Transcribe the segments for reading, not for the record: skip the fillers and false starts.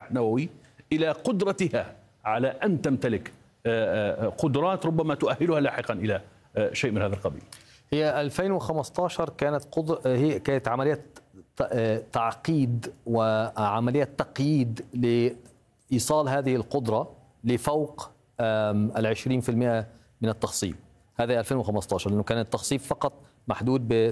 سلاح نووي إلى قدرتها على أن تمتلك قدرات ربما تؤهلها لاحقا إلى شيء من هذا القبيل؟ هي 2015 هي كانت عملية تعقيد وعملية تقييد لإيصال هذه القدرة لفوق 20% من التخصيب. هذا 2015 لأنه كان التخصيب فقط محدود ب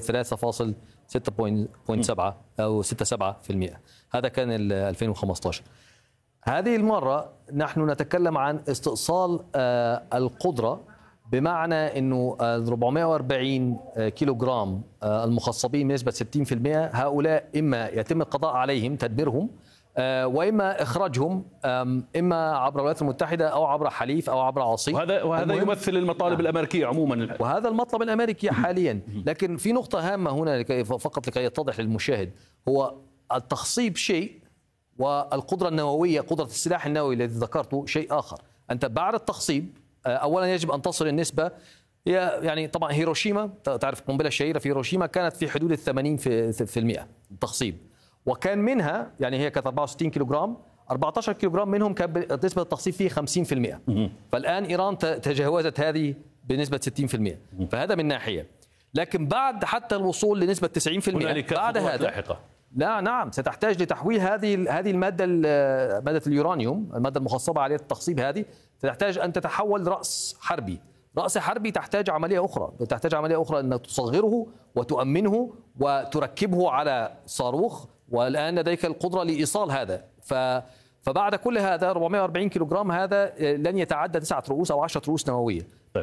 3.6.7 أو 67%. هذا كان 2015. هذه المرة نحن نتكلم عن استئصال القدرة، بمعنى أنه 440 كيلوغرام المخصبين بنسبة 60%، هؤلاء إما يتم القضاء عليهم تدميرهم، وإما إخراجهم إما عبر الولايات المتحدة أو عبر حليف أو عبر عصي. وهذا يمثل المطالب الأمريكية عموما، وهذا المطلب الأمريكي حاليا. لكن في نقطة هامة هنا فقط لكي يتضح للمشاهد، هو التخصيب شيء والقدرة النووية، قدرة السلاح النووي الذي ذكرته شيء آخر. أنت بعد التخصيب أولا يجب أن تصل النسبة، هي يعني طبعا هيروشيما، تعرف القنبلة الشهيرة في هيروشيما كانت في حدود 80% التخصيب، وكان منها يعني هي كانت 64 كيلوغرام، 14 كيلوغرام منهم كانت نسبة التخصيب فيه 50%. فالآن إيران تجاوزت هذه بنسبة 60%. فهذا من ناحية. لكن بعد حتى الوصول لنسبة 90% بعد هذا لاحقة. لا نعم، ستحتاج لتحويل هذه مادة اليورانيوم، المادة المخصبة عليه التخصيب، هذه ستحتاج أن تتحول رأس حربي. رأس حربي تحتاج عملية أخرى، أن تصغره وتؤمنه وتركبه على صاروخ، والآن لديك القدرة لإيصال هذا. فبعد كل هذا 440 كيلوغرام هذا لن يتعدى 9 رؤوس أو 10 رؤوس نووية. طيب.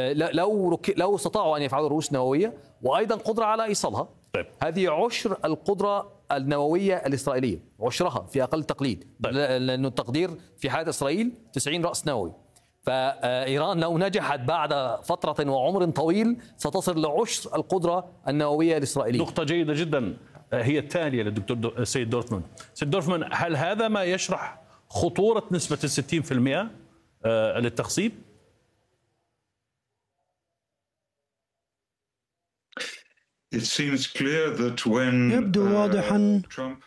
لو استطاعوا أن يفعلوا رؤوس نووية، وأيضا قدرة على إيصالها. طيب. هذه عشر القدرة النووية الإسرائيلية، عشرها في أقل تقليد. طيب. لأنه التقدير في حالة إسرائيل 90 رأس نووي. فإيران لو نجحت بعد فترة وعمر طويل ستصل لعشر القدرة النووية الإسرائيلية. نقطة جيدة جدا هي التالية للدكتور سيد دورفمان. سيد دورفمان، هل هذا ما يشرح خطورة نسبة 60% للتخصيب؟ يبدو واضحا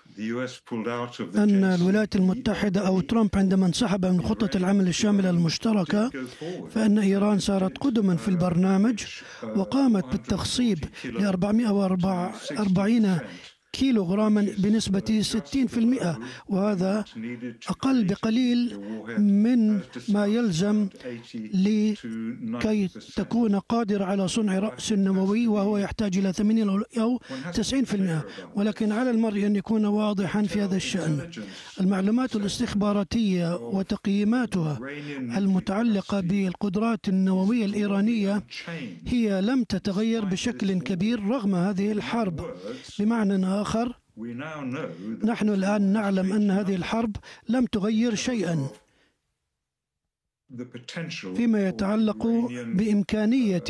أن الولايات المتحدة أو ترامب عندما انسحب من خطة العمل الشاملة المشتركة، فإن إيران صارت قدما في البرنامج وقامت بالتخصيب ل 440 كيلوغراما بنسبة 60%، وهذا أقل بقليل من ما يلزم لكي تكون قادرة على صنع رأس نووي، وهو يحتاج إلى 80 أو 90%. ولكن على المرء أن يكون واضحا في هذا الشأن. المعلومات الاستخباراتية وتقييماتها المتعلقة بالقدرات النووية الإيرانية هي لم تتغير بشكل كبير رغم هذه الحرب. بمعنى آخر، نحن الآن نعلم أن هذه الحرب لم تغير شيئا فيما يتعلق بإمكانية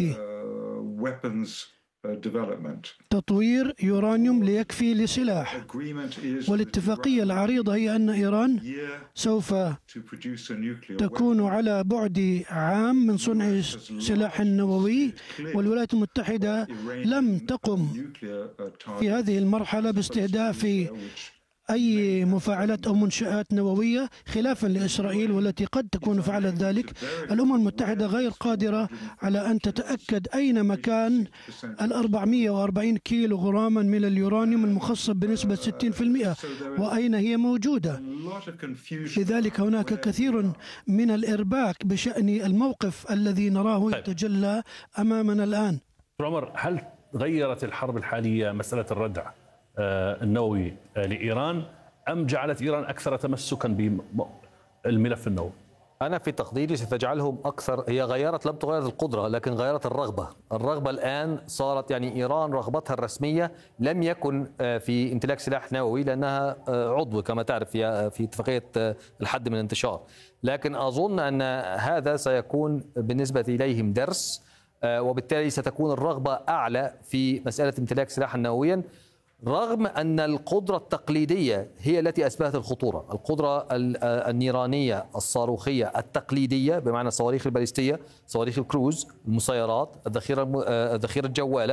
تطوير يورانيوم ليكفي لسلاح. والاتفاقية العريضة هي أن إيران سوف تكون على بعد عام من صنع سلاح نووي، والولايات المتحدة لم تقم في هذه المرحلة باستهداف أي مفاعلات أو منشآت نووية، خلافا لإسرائيل والتي قد تكون فعلت ذلك. الأمم المتحدة غير قادرة على أن تتأكد أين مكان 440 كيلو غراما من اليورانيوم المخصب بنسبة 60% وأين هي موجودة. لذلك هناك كثير من الإرباك بشأن الموقف الذي نراه يتجلى أمامنا الآن. عمر، هل غيرت الحرب الحالية مسألة الردع النووي لإيران، أم جعلت إيران أكثر تمسكا بالملف النووي؟ أنا في تقديري ستجعلهم أكثر. هي غيرت، لم تغير القدرة لكن غيرت الرغبة الآن صارت، يعني إيران رغبتها الرسمية لم يكن في امتلاك سلاح نووي لأنها عضو كما تعرف في اتفاقية الحد من الانتشار. لكن أظن أن هذا سيكون بالنسبة إليهم درس، وبالتالي ستكون الرغبة أعلى في مسألة امتلاك سلاحا نوويا، رغم أن القدرة التقليدية هي التي أسببت الخطورة. القدرة النيرانية الصاروخية التقليدية بمعنى الصواريخ الباليستية، صواريخ الكروز، المسيرات، الذخيرة الجوالة،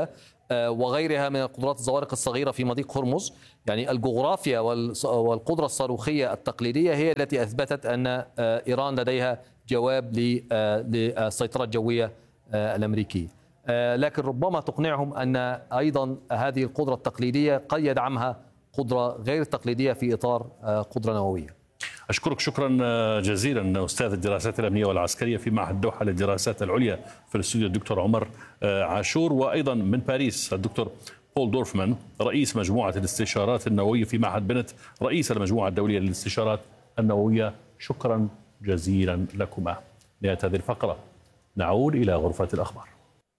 وغيرها من القدرات الزوارق الصغيرة في مضيق هرمز. يعني الجغرافيا والقدرة الصاروخية التقليدية هي التي أثبتت أن إيران لديها جواب للسيطرة الجوية الأمريكية، لكن ربما تقنعهم أن أيضا هذه القدرة التقليدية قد يدعمها قدرة غير تقليدية في إطار قدرة نووية. أشكرك شكرا جزيلا أستاذ الدراسات الأمنية والعسكرية في معهد دوحة للدراسات العليا في الاستوديو الدكتور عمر عاشور، وأيضا من باريس الدكتور بول دورفمان رئيس مجموعة الاستشارات النووية في معهد بنت رئيس المجموعة الدولية للاستشارات النووية. شكرا جزيلا لكما. نهاية هذه الفقرة نعود إلى غرفة الأخبار.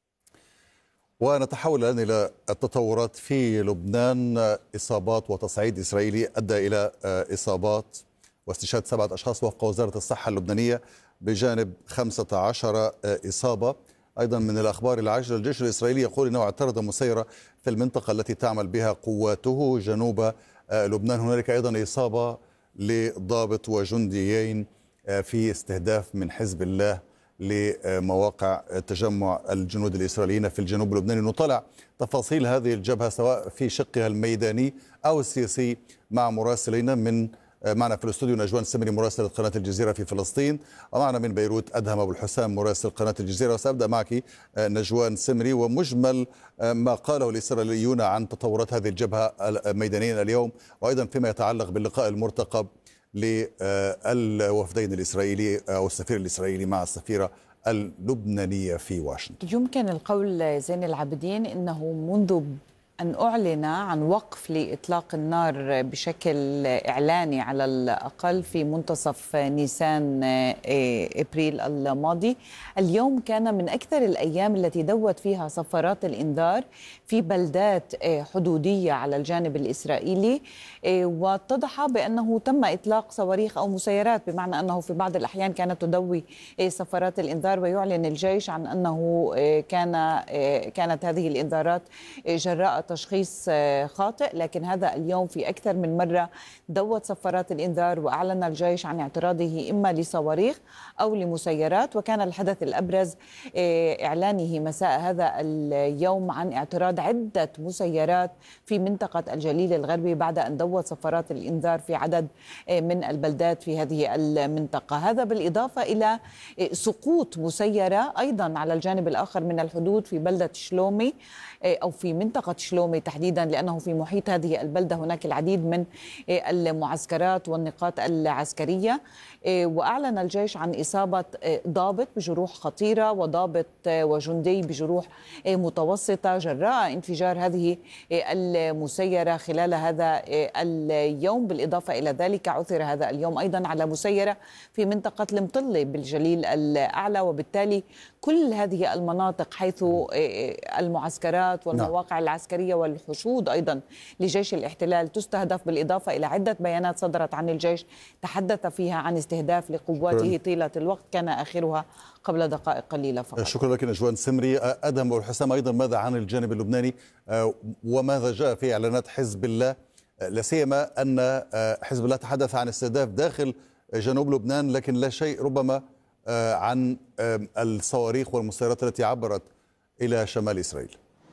ونتحول الآن إلى التطورات في لبنان. إصابات وتصعيد إسرائيلي أدى إلى إصابات واستشهاد 7 أشخاص وفق وزارة الصحة اللبنانية بجانب 15 إصابة. أيضا من الأخبار العاجلة، الجيش الإسرائيلي يقول أنه اعترض مسيرة في المنطقة التي تعمل بها قواته جنوب لبنان. هنالك أيضا إصابة لضابط وجنديين في استهداف من حزب الله لمواقع تجمع الجنود الإسرائيليين في الجنوب اللبناني. نطلع تفاصيل هذه الجبهة سواء في شقها الميداني أو السياسي مع مراسلين معنا في الاستوديو نجوان سمري مراسلة قناة الجزيرة في فلسطين، ومعنا من بيروت أدهم أبو الحسام مراسل قناة الجزيرة. وسأبدأ معك نجوان سمري، ومجمل ما قاله الإسرائيليون عن تطورات هذه الجبهة الميدانية اليوم، وأيضا فيما يتعلق باللقاء المرتقب للوفدين الإسرائيلي أو السفير الإسرائيلي مع السفيرة اللبنانية في واشنطن. يمكن القول زين العابدين أنه منذ أن أعلن عن وقف لإطلاق النار بشكل إعلاني على الأقل في منتصف نيسان إبريل الماضي، اليوم كان من أكثر الأيام التي دوت فيها صفارات الإنذار في بلدات حدودية على الجانب الإسرائيلي، واتضح بأنه تم إطلاق صواريخ أو مسيرات، بمعنى أنه في بعض الأحيان كانت تدوي صفارات الإنذار، ويعلن الجيش عن أنه كانت هذه الإنذارات جراء تشخيص خاطئ. لكن هذا اليوم في أكثر من مرة دوت صفارات الإنذار، وأعلن الجيش عن اعتراضه إما لصواريخ أو لمسيرات. وكان الحدث الأبرز إعلانه مساء هذا اليوم عن اعتراض عدة مسيرات في منطقة الجليل الغربي بعد أن دوت صفارات الإنذار في عدد من البلدات في هذه المنطقة. هذا بالإضافة إلى سقوط مسيرة أيضا على الجانب الآخر من الحدود في بلدة شلومي أو في منطقة شلومي تحديدا، لأنه في محيط هذه البلدة هناك العديد من المعسكرات والنقاط العسكرية. وأعلن الجيش عن إصابة ضابط بجروح خطيرة وضابط وجندي بجروح متوسطة جراء انفجار هذه المسيرة خلال هذا اليوم. بالإضافة إلى ذلك عثر هذا اليوم أيضا على مسيرة في منطقة المطلة بالجليل الأعلى، وبالتالي كل هذه المناطق حيث المعسكرات والمواقع العسكرية والحشود أيضا لجيش الاحتلال تستهدف، بالإضافة إلى عدة بيانات صدرت عن الجيش تحدث فيها عن استهداف لقواته طيلة الوقت، كان آخرها قبل دقائق قليلة فقط. شكرا لك نجوان سمري. أدهم والحسام أيضا ماذا عن الجانب اللبناني وماذا جاء في إعلانات حزب الله، لا سيما أن حزب الله تحدث عن استهداف داخل جنوب لبنان، لكن لا شيء ربما عن الصواريخ والمسيرات التي عبرت إلى شمال إسرائيل؟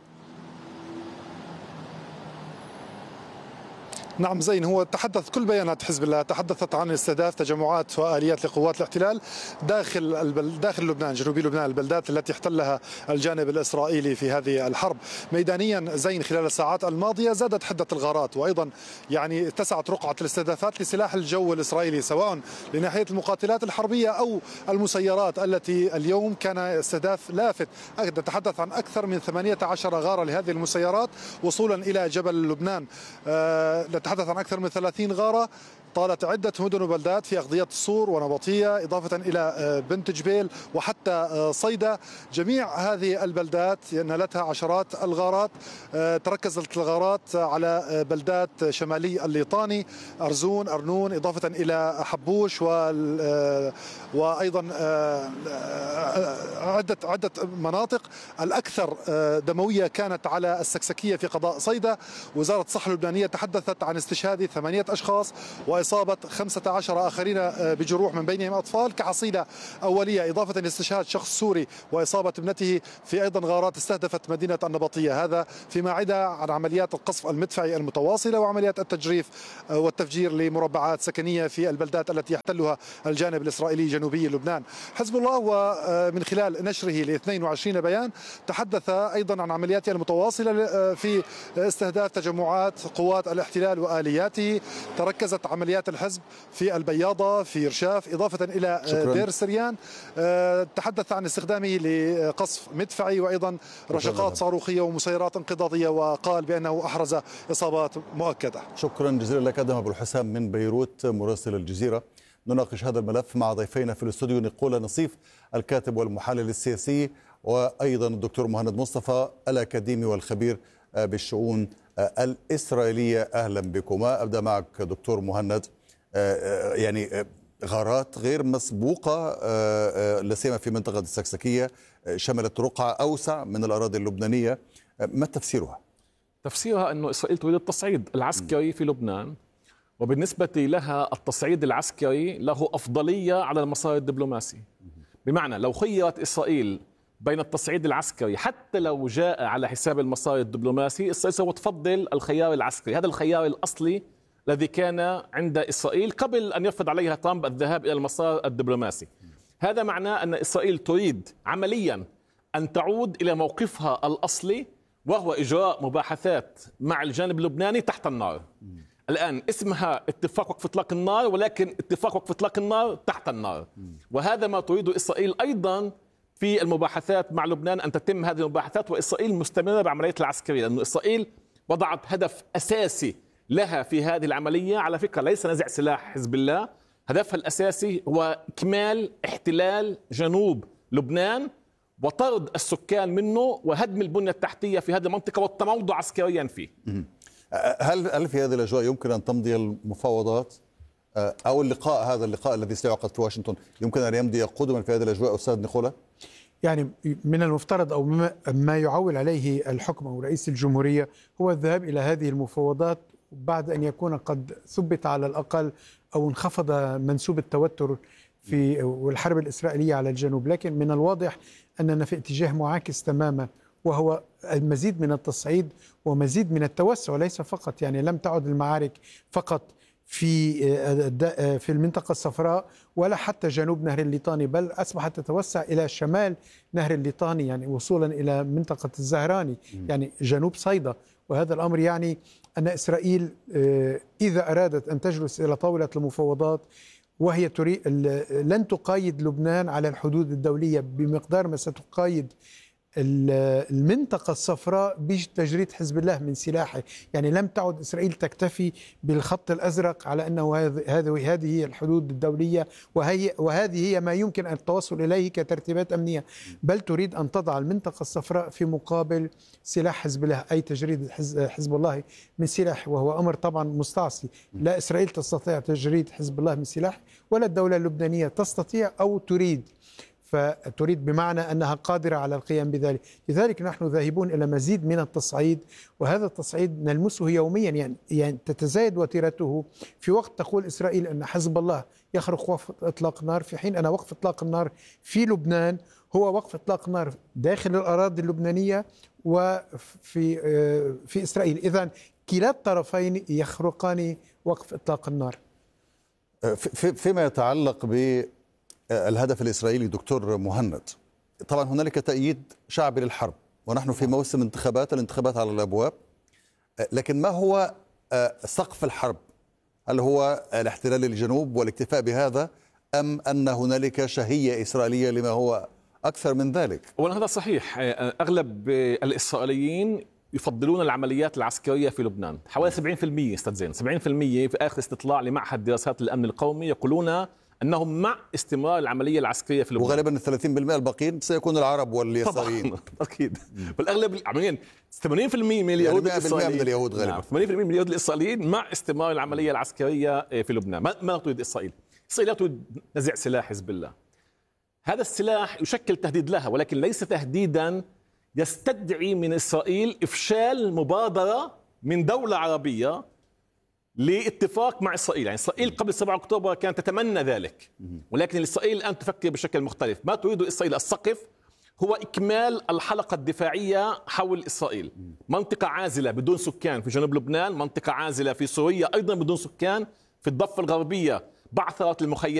نعم زين، هو تحدث كل بيانات حزب الله تحدثت عن استهداف تجمعات وآليات لقوات الاحتلال داخل لبنان، جنوبي لبنان، البلدات التي احتلها الجانب الإسرائيلي في هذه الحرب. ميدانيا زين خلال الساعات الماضية زادت حدة الغارات، وأيضا يعني اتسعت رقعة الاستهدافات لسلاح الجو الإسرائيلي سواء لناحية المقاتلات الحربية أو المسيرات التي اليوم كان استهداف لافت. نتحدث عن أكثر من 18 غارة لهذه المسيرات وصولا إلى جبل لبنان. نتحدث عن أكثر من 30 غارة طالت عدة مدن وبلدات في أقضية الصور ونبطية، إضافة إلى بنت جبيل وحتى صيدا. جميع هذه البلدات نالتها عشرات الغارات. تركزت الغارات على بلدات شمالي الليطاني، أرزون، أرنون، إضافة إلى حبوش وأيضا عدة مناطق. الأكثر دموية كانت على السكسكية في قضاء صيدا. وزارة الصحة اللبنانية تحدثت عن استشهاد 8 أشخاص وإصابة 15 آخرين بجروح من بينهم أطفال كحصيلة أولية، إضافة لاستشهاد شخص سوري وإصابة ابنته في أيضا غارات استهدفت مدينة النبطية. هذا فيما عدا عن عمليات القصف المدفعي المتواصلة وعمليات التجريف والتفجير لمربعات سكنية في البلدات التي يحتلها الجانب الإسرائيلي جنوبي لبنان. حزب الله ومن خلال نشره ل 22 بيان تحدث أيضا عن عملياته المتواصلة في استهداف تجمعات قوات الاحتلال وآلياته. تركزت عمليات الحزب في البياضة في رشاف إضافة إلى دير سريان. تحدث عن استخدامه لقصف مدفعي وأيضا رشقات صاروخية ومسيرات انقضاضية، وقال بأنه أحرز إصابات مؤكدة. شكرا جزيلا لك أدهم أبو الحسام من بيروت مراسل الجزيرة. نناقش هذا الملف مع ضيفينا في الاستوديو نقول نصيف الكاتب والمحلل السياسي، وأيضا الدكتور مهند مصطفى الأكاديمي والخبير بالشؤون الإسرائيلية. أهلا بكما. أبدأ معك دكتور مهند. يعني غارات غير مسبوقة لا سيما في منطقة السكسكية، شملت رقعة أوسع من الأراضي اللبنانية، ما تفسيرها؟ تفسيرها أنه إسرائيل تريد التصعيد العسكري في لبنان، وبالنسبة لها التصعيد العسكري له أفضلية على المسار الدبلوماسي. بمعنى لو خيرت إسرائيل بين التصعيد العسكري حتى لو جاء على حساب المسار الدبلوماسي، إسرائيل سوف تفضل الخيار العسكري. هذا الخيار الأصلي الذي كان عند إسرائيل قبل أن يرفض عليها ترامب الذهاب إلى المسار الدبلوماسي. هذا معناه أن إسرائيل تريد عمليا أن تعود إلى موقفها الأصلي، وهو إجراء مباحثات مع الجانب اللبناني تحت النار. الآن اسمها اتفاق وقف إطلاق النار، ولكن اتفاق وقف إطلاق النار تحت النار. وهذا ما تريد إسرائيل أيضا في المباحثات مع لبنان، أن تتم هذه المباحثات وإسرائيل مستمرة بعملية العسكرية، لأن إسرائيل وضعت هدف أساسي لها في هذه العملية. على فكرة ليس نزع سلاح حزب الله، هدفها الأساسي هو إكمال احتلال جنوب لبنان وطرد السكان منه وهدم البنية التحتية في هذه المنطقة والتموضع عسكريا فيه. هل في هذه الأجواء يمكن أن تمضي المفاوضات أو هذا اللقاء الذي سيعقد في واشنطن يمكن أن يمضي قدما في هذه الأجواء أستاذ نيكولا؟ يعني من المفترض أو ما يعول عليه الحكم أو رئيس الجمهورية هو الذهاب إلى هذه المفاوضات بعد أن يكون قد ثبت على الأقل أو انخفض منسوب التوتر في والحرب الإسرائيلية على الجنوب. لكن من الواضح أننا في اتجاه معاكس تماما، وهو المزيد من التصعيد ومزيد من التوسع. وليس فقط يعني لم تعد المعارك فقط في المنطقة الصفراء ولا حتى جنوب نهر الليطاني، بل أصبحت تتوسع إلى شمال نهر الليطاني، يعني وصولا إلى منطقة الزهراني يعني جنوب صيدا. وهذا الأمر يعني أن إسرائيل إذا أرادت أن تجلس إلى طاولة المفاوضات وهي تريد لن تقايد لبنان على الحدود الدولية بمقدار ما ستقايد المنطقة الصفراء بتجريد حزب الله من سلاحه. يعني لم تعد إسرائيل تكتفي بالخط الأزرق على أنه هذه هي الحدود الدولية وهذه هي ما يمكن التوصل إليه كترتيبات أمنية، بل تريد أن تضع المنطقة الصفراء في مقابل سلاح حزب الله، أي تجريد حزب الله من سلاح، وهو أمر طبعا مستعصي. لا إسرائيل تستطيع تجريد حزب الله من سلاح، ولا الدولة اللبنانية تستطيع أو تريد، فتريد بمعنى أنها قادرة على القيام بذلك. لذلك نحن ذاهبون إلى مزيد من التصعيد، وهذا التصعيد نلمسه يوميا، يعني تتزايد وتيرته. في وقت تقول إسرائيل أن حزب الله يخرق وقف إطلاق نار، في حين أن وقف إطلاق النار في لبنان هو وقف إطلاق نار داخل الأراضي اللبنانية وفي إسرائيل. إذن كلا الطرفين يخرقان وقف إطلاق النار. فيما يتعلق بالهدف الإسرائيلي دكتور مهند، طبعا هنالك تأييد شعبي للحرب ونحن في موسم الانتخابات على الأبواب، لكن ما هو سقف الحرب؟ هل هو الاحتلال للجنوب والاكتفاء بهذا، أم أن هنالك شهية إسرائيلية لما هو أكثر من ذلك؟ أولا هذا صحيح، أغلب الإسرائيليين يفضلون العمليات العسكرية في لبنان. حوالي 70% استاذ زين، 70% في آخر استطلاع لمعهد دراسات الأمن القومي يقولون أنهم مع استمرار العملية العسكرية في لبنان. وغالبا 30% الباقين سيكون العرب واليساريين. طبعا أكيد. بالأغلب عمليا 80% من اليهود الإسرائيليين، من اليهود غالبا 80% من اليهود الإسرائيليين مع استمرار العملية العسكرية في لبنان. ما تريد إسرائيل؟ إسرائيل لا تريد نزع سلاح حزب الله. هذا السلاح يشكل تهديد لها، ولكن ليس تهديدا يستدعي من إسرائيل إفشال مبادرة من دولة عربية لاتفاق مع إسرائيل. يعني إسرائيل قبل 7 أكتوبر كانت تتمنى ذلك، ولكن إسرائيل الآن تفكر بشكل مختلف. ما تريد إسرائيل السقف هو إكمال الحلقة الدفاعية حول إسرائيل، منطقة عازلة بدون سكان في جنوب لبنان، منطقة عازلة في سوريا أيضا بدون سكان، في الضفة الغربية بعثرة المخيمات